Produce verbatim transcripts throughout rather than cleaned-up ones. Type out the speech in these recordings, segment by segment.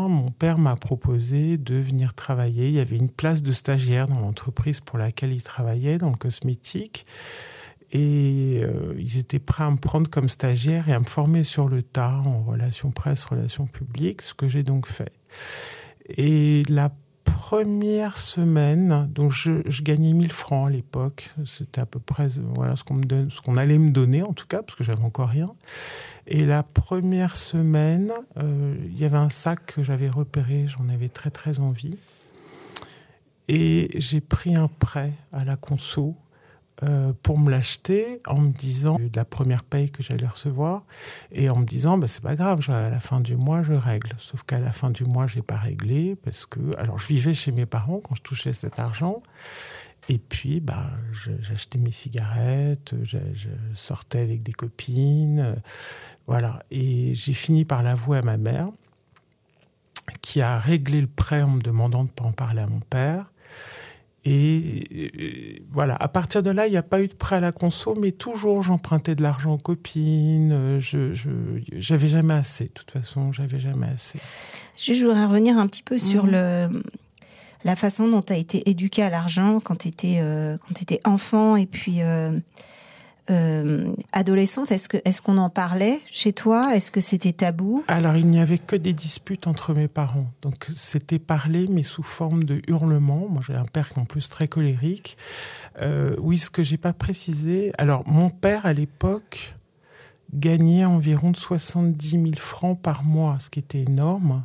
mon père m'a proposé de venir travailler. Il y avait une place de stagiaire dans l'entreprise pour laquelle il travaillait, dans le cosmétique. Et euh, ils étaient prêts à me prendre comme stagiaire et à me former sur le tas en relations presse, relations publiques, ce que j'ai donc fait. Et la première semaine, donc je, je gagnais mille francs à l'époque. C'était à peu près voilà, ce qu'on me donne, ce qu'on allait me donner en tout cas, parce que j'avais encore rien. Et la première semaine, euh, il y avait un sac que j'avais repéré, j'en avais très très envie. Et j'ai pris un prêt à la conso euh, pour me l'acheter en me disant de la première paye que j'allais recevoir et en me disant bah, c'est pas grave, à la fin du mois je règle. Sauf qu'à la fin du mois j'ai pas réglé parce que alors je vivais chez mes parents quand je touchais cet argent et puis bah je, j'achetais mes cigarettes, je, je sortais avec des copines, euh, voilà et j'ai fini par l'avouer à ma mère qui a réglé le prêt en me demandant de pas en parler à mon père. Et voilà, à partir de là, il n'y a pas eu de prêt à la conso, mais toujours j'empruntais de l'argent aux copines. Je, je, j'avais jamais assez. De toute façon, j'avais jamais assez. Je voudrais revenir un petit peu sur mmh. le, la façon dont tu as été éduquée à l'argent quand tu étais euh, quand tu étais enfant et puis euh, euh, adolescente. Est-ce que est-ce qu'on en parlait chez toi ? Est-ce que c'était tabou ? Alors, il n'y avait que des disputes entre mes parents. Donc, c'était parlé, mais sous forme de hurlements. Moi, j'ai un père qui est en plus très colérique. Euh, oui, ce que j'ai pas précisé. Alors, mon père, à l'époque, gagnait environ soixante-dix mille francs par mois, ce qui était énorme.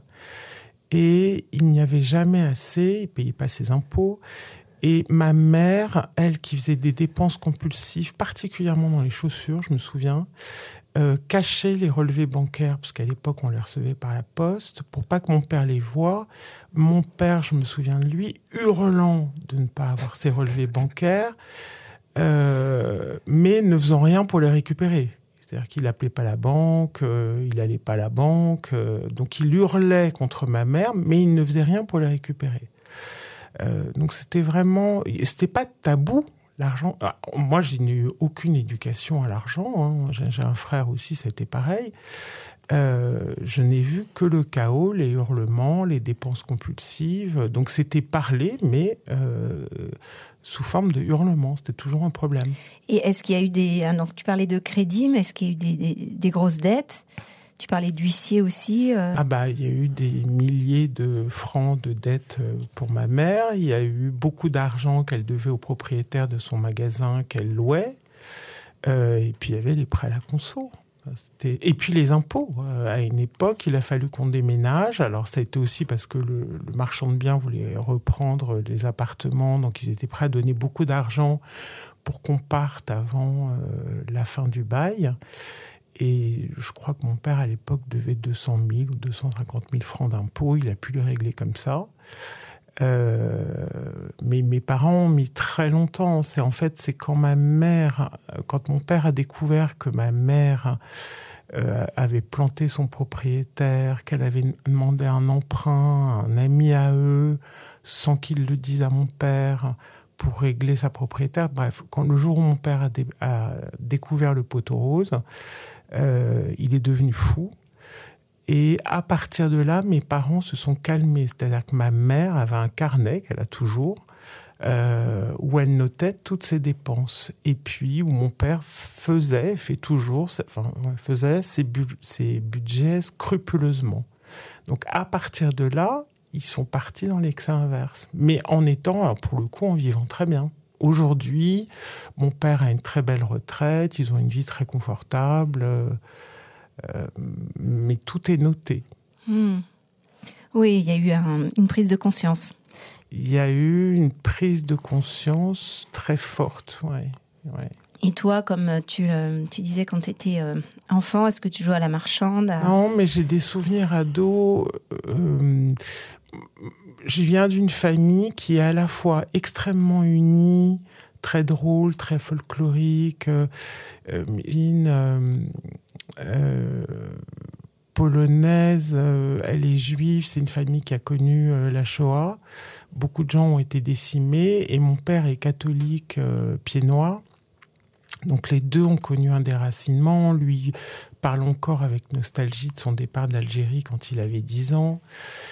Et il n'y avait jamais assez. Il payait pas ses impôts. Et ma mère, elle, qui faisait des dépenses compulsives, particulièrement dans les chaussures, je me souviens, euh, cachait les relevés bancaires, parce qu'à l'époque, on les recevait par la poste, pour pas que mon père les voie. Mon père, je me souviens de lui, hurlant de ne pas avoir ses relevés bancaires, euh, mais ne faisant rien pour les récupérer. C'est-à-dire qu'il n'appelait pas la banque, euh, il n'allait pas à la banque, euh, donc il hurlait contre ma mère, mais il ne faisait rien pour les récupérer. Euh, donc c'était vraiment, c'était pas tabou l'argent. Ah, moi, je n'ai eu aucune éducation à l'argent. Hein. J'ai, j'ai un frère aussi, ça a été pareil. Euh, je n'ai vu que le chaos, les hurlements, les dépenses compulsives. Donc c'était parlé, mais euh, sous forme de hurlements. C'était toujours un problème. Et est-ce qu'il y a eu des, donc tu parlais de crédit, mais est-ce qu'il y a eu des, des, des grosses dettes ? Tu parlais d'huissier aussi. Euh... Ah bah, il y a eu des milliers de francs de dettes pour ma mère. Il y a eu beaucoup d'argent qu'elle devait au propriétaire de son magasin qu'elle louait. Euh, et puis, il y avait les prêts à la conso. C'était... Et puis, les impôts. Euh, à une époque, il a fallu qu'on déménage. Alors, ça a été aussi parce que le, le marchand de biens voulait reprendre les appartements. Donc, ils étaient prêts à donner beaucoup d'argent pour qu'on parte avant euh, la fin du bail. Et je crois que mon père, à l'époque, devait deux cent mille ou deux cent cinquante mille francs d'impôts. Il a pu le régler comme ça. Euh, mais mes parents ont mis très longtemps. C'est, en fait, c'est quand ma mère, quand mon père a découvert que ma mère euh, avait planté son propriétaire, qu'elle avait demandé un emprunt à un ami à eux, sans qu'il le dise à mon père, pour régler sa propriétaire. Bref, quand le jour où mon père a, dé- a découvert le poteau rose, Euh, il est devenu fou. Et à partir de là, mes parents se sont calmés. C'est-à-dire que ma mère avait un carnet qu'elle a toujours, euh, où elle notait toutes ses dépenses. Et puis, où mon père faisait, fait toujours, enfin, faisait ses, bu- ses budgets scrupuleusement. Donc, à partir de là, ils sont partis dans l'excès inverse. Mais en étant, alors pour le coup, en vivant très bien. Aujourd'hui, mon père a une très belle retraite, ils ont une vie très confortable, euh, euh, mais tout est noté. Mmh. Oui, il y a eu un, une prise de conscience. Il y a eu une prise de conscience très forte, ouais, ouais. Et toi, comme tu, tu disais quand tu étais enfant, est-ce que tu jouais à la marchande à... Non, mais j'ai des souvenirs ados. Euh, je viens d'une famille qui est à la fois extrêmement unie, très drôle, très folklorique. Euh, une euh, euh, polonaise, euh, elle est juive, c'est une famille qui a connu euh, la Shoah. Beaucoup de gens ont été décimés et mon père est catholique euh, pied-noir. Donc les deux ont connu un déracinement. Lui parle encore avec nostalgie de son départ d'Algérie quand il avait dix ans.